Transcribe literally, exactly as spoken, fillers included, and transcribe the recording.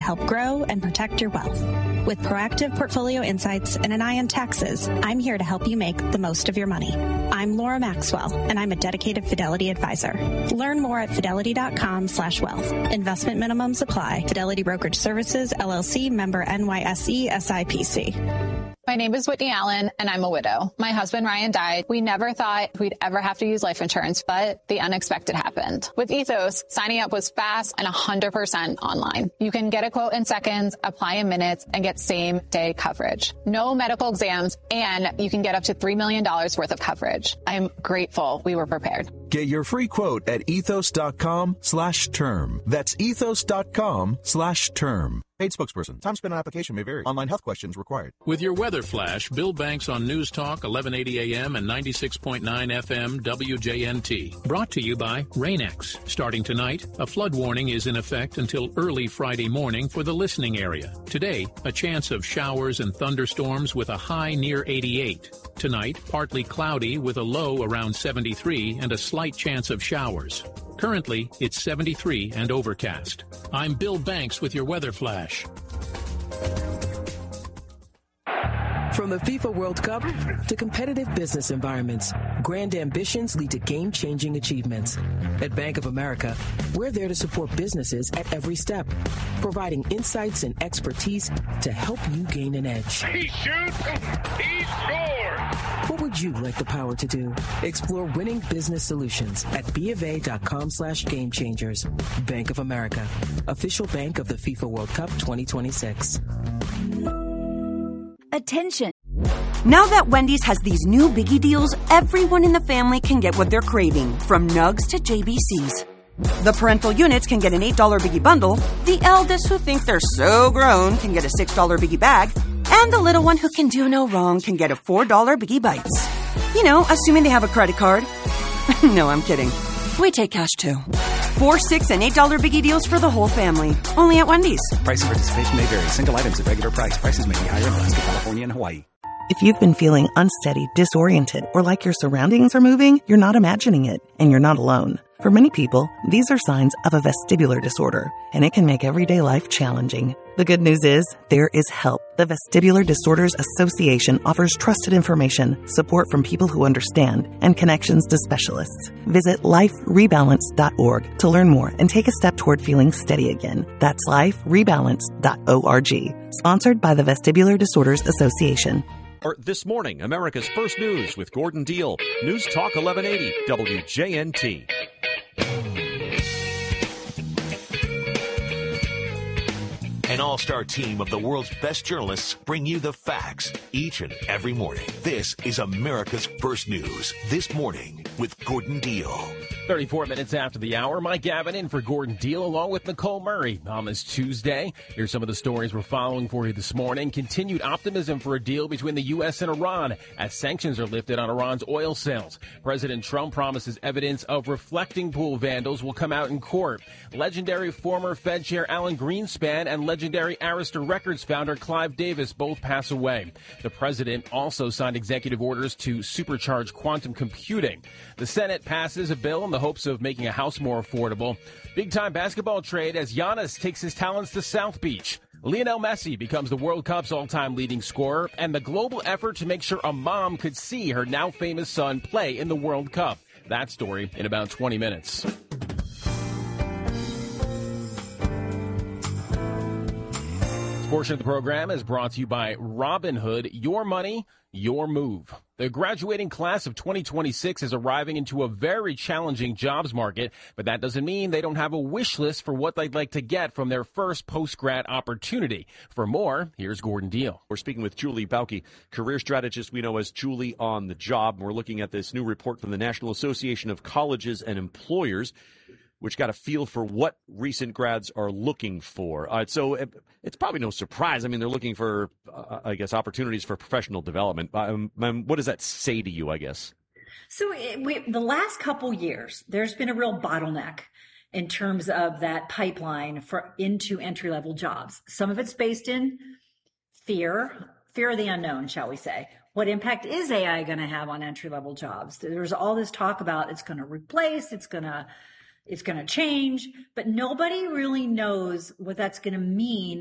help grow and protect your wealth. With proactive portfolio insights and an eye on taxes, I'm here to help you make the most of your money. I'm Laura Maxwell, and I'm a dedicated Fidelity advisor. Learn more at fidelity.com slash wealth. Investment minimums apply. Fidelity Brokerage Services, L L C, member N Y S E, S I P C. My name is Whitney Allen, and I'm a widow. My husband, Ryan, died. We never thought we'd ever have to use life insurance, but the unexpected happened. With Ethos, signing up was fast and one hundred percent online. You can get a quote in seconds, apply in minutes, and get same-day coverage. No medical exams, and you can get up to three million dollars worth of coverage. I'm grateful we were prepared. Get your free quote at ethos.com slash term. That's ethos.com slash term. Paid spokesperson. Time spent on application may vary. Online health questions required. With your weather flash, Bill Banks on News Talk, eleven eighty A M and ninety-six point nine F M W J N T. Brought to you by Rain-X. Starting tonight, a flood warning is in effect until early Friday morning for the listening area. Today, a chance of showers and thunderstorms with a high near eighty-eight. Tonight, partly cloudy with a low around seventy-three and a slight chance of showers. Currently, it's seventy-three and overcast. I'm Bill Banks with your weather flash. From the FIFA World Cup to competitive business environments, grand ambitions lead to game-changing achievements. At Bank of America, we're there to support businesses at every step, providing insights and expertise to help you gain an edge. He shoots, he scores! What would you like the power to do? Explore winning business solutions at BofA.com slash game changers. Bank of America, official bank of the FIFA World Cup twenty twenty-six. Attention. Now that Wendy's has these new biggie deals, everyone in the family can get what they're craving, from nugs to J B Cs. The parental units can get an eight dollar biggie bundle, the eldest who think they're so grown can get a six dollar biggie bag, and the little one who can do no wrong can get a four dollar biggie bites. You know, assuming they have a credit card. No, I'm kidding. We take cash too. Four, six, and eight dollar biggie deals for the whole family. Only at Wendy's. Price and participation may vary. Single items at regular price. Prices may be higher in Alaska, California, and Hawaii. If you've been feeling unsteady, disoriented, or like your surroundings are moving, you're not imagining it, and you're not alone. For many people, these are signs of a vestibular disorder, and it can make everyday life challenging. The good news is, there is help. The Vestibular Disorders Association offers trusted information, support from people who understand, and connections to specialists. Visit life rebalance dot org to learn more and take a step toward feeling steady again. That's life rebalance dot org. Sponsored by the Vestibular Disorders Association. This morning, America's First News with Gordon Deal. News Talk eleven eighty, W J N T. An all-star team of the world's best journalists bring you the facts each and every morning. This is America's First News. This morning with Gordon Deal. thirty-four minutes after the hour, Mike Gavin in for Gordon Deal along with Nicole Murray on this Tuesday. Here's some of the stories we're following for you this morning. Continued optimism for a deal between the U S and Iran as sanctions are lifted on Iran's oil sales. President Trump promises evidence of reflecting pool vandals will come out in court. Legendary former Fed Chair Alan Greenspan and legendary Arista Records founder Clive Davis both pass away. The president also signed executive orders to supercharge quantum computing. The Senate passes a bill in the hopes of making a house more affordable. Big-time basketball trade as Giannis takes his talents to South Beach. Lionel Messi becomes the World Cup's all-time leading scorer, and the global effort to make sure a mom could see her now famous son play in the World Cup. That story in about twenty minutes. This portion of the program is brought to you by Robinhood. Your money, your move. The graduating class of twenty twenty-six is arriving into a very challenging jobs market, but that doesn't mean they don't have a wish list for what they'd like to get from their first post-grad opportunity. For more, here's Gordon Deal. We're speaking with Julie Bauke, career strategist we know as Julie on the Job. We're looking at this new report from the National Association of Colleges and Employers, which got a feel for what recent grads are looking for. Uh, so it, it's probably no surprise. I mean, they're looking for, uh, I guess, opportunities for professional development. Um, um, what does that say to you, I guess? So it, we, the last couple years, there's been a real bottleneck in terms of that pipeline for into entry-level jobs. Some of it's based in fear, fear of the unknown, shall we say. What impact is A I going to have on entry-level jobs? There's all this talk about it's going to replace, it's going to It's going to change, but nobody really knows what that's going to mean